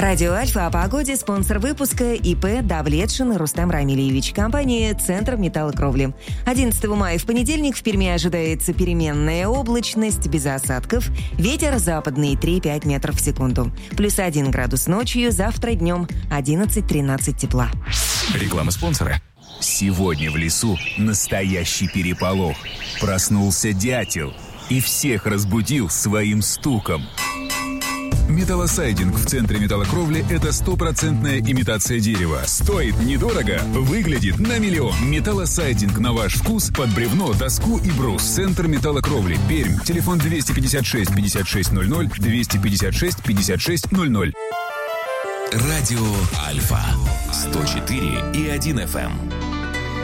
Радио Альфа о погоде, спонсор выпуска ИП Давлетшин Рустам Рамильевич, компания «Центр металлокровли». 11 мая в понедельник в Перми ожидается переменная облачность без осадков, ветер западный 3-5 метров в секунду. Плюс 1 градус ночью, завтра днем 11-13 тепла. Реклама спонсора. Сегодня в лесу настоящий переполох. Проснулся дятел и всех разбудил своим стуком. Металлосайдинг в центре металлокровли – это стопроцентная имитация дерева. Стоит недорого, выглядит на миллион. Металлосайдинг на ваш вкус под бревно, доску и брус. Центр металлокровли. Пермь. Телефон 256 5600 256 5600. Радио Альфа 104,1 FM.